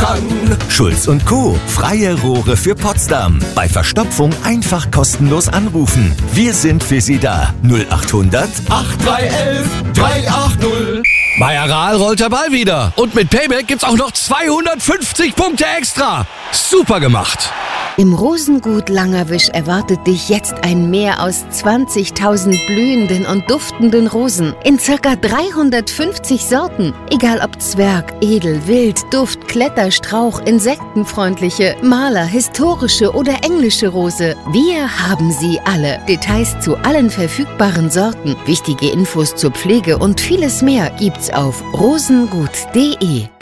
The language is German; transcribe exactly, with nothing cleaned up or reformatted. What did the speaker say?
kann. Schulz und Co. Freie Rohre für Potsdam. Bei Verstopfung einfach kostenlos anrufen. Wir sind für Sie da. null acht hundert acht drei elf drei acht null. Bei Aral rollt der Ball wieder. Und mit Payback gibt's auch noch zweihundertfünfzig Punkte extra. Super gemacht. Im Rosengut Langerwisch erwartet dich jetzt ein Meer aus zwanzigtausend blühenden und duftenden Rosen in circa dreihundertfünfzig Sorten. Egal ob Zwerg, Edel, Wild, Duft, Kletter, Strauch, insektenfreundliche, Maler, historische oder englische Rose. Wir haben sie alle. Details zu allen verfügbaren Sorten, wichtige Infos zur Pflege und vieles mehr gibt's auf rosengut punkt de.